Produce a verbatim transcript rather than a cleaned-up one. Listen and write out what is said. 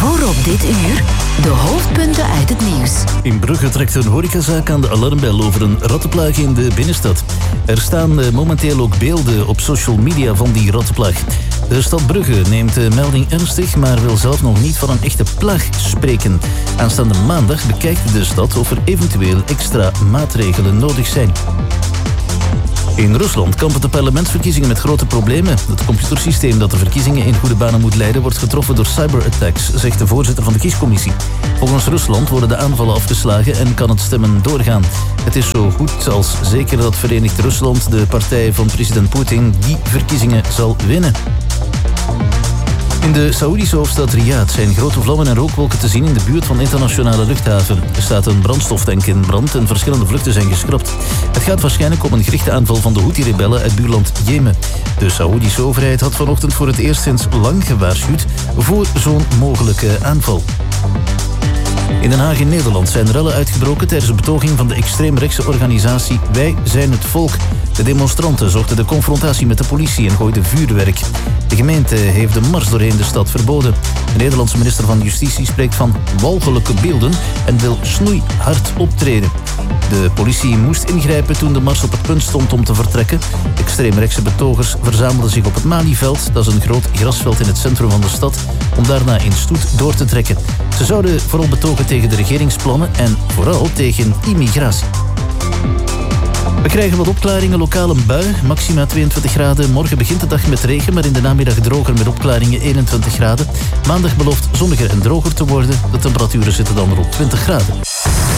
Voor op dit uur de hoofdpunten uit het nieuws. In Brugge trekt een horecazaak aan de alarmbel over een rattenplaag in de binnenstad. Er staan momenteel ook beelden op social media van die rattenplaag. De stad Brugge neemt de melding ernstig, maar wil zelf nog niet van een echte plaag spreken. Aanstaande maandag bekijkt de stad of er eventueel extra maatregelen nodig zijn. In Rusland kampen de parlementsverkiezingen met grote problemen. Het computersysteem dat de verkiezingen in goede banen moet leiden wordt getroffen door cyberattacks, zegt de voorzitter van de kiescommissie. Volgens Rusland worden de aanvallen afgeslagen en kan het stemmen doorgaan. Het is zo goed als zeker dat Verenigd Rusland, de partij van president Poetin, die verkiezingen zal winnen. In de Saoedische hoofdstad Riyadh zijn grote vlammen en rookwolken te zien in de buurt van de internationale luchthaven. Er staat een brandstoftank in brand en verschillende vluchten zijn geschrapt. Het gaat waarschijnlijk om een gerichte aanval van de Houthi-rebellen uit buurland Jemen. De Saoedische overheid had vanochtend voor het eerst sinds lang gewaarschuwd voor zo'n mogelijke aanval. In Den Haag in Nederland zijn rellen uitgebroken tijdens een betoging van de extreemrechtse organisatie Wij zijn het Volk. De demonstranten zochten de confrontatie met de politie en gooiden vuurwerk. De gemeente heeft de mars doorheen de stad verboden. De Nederlandse minister van Justitie spreekt van walgelijke beelden en wil snoeihard optreden. De politie moest ingrijpen toen de mars op het punt stond om te vertrekken. Extreemrechtse betogers verzamelden zich op het Malieveld. Dat is een groot grasveld in het centrum van de stad, om daarna in stoet door te trekken. Ze zouden vooral betogen tegen de regeringsplannen en vooral tegen immigratie. We krijgen wat opklaringen, lokaal een bui, maxima tweeëntwintig graden. Morgen begint de dag met regen, maar in de namiddag droger met opklaringen eenentwintig graden. Maandag belooft zonniger en droger te worden. De temperaturen zitten dan rond twintig graden.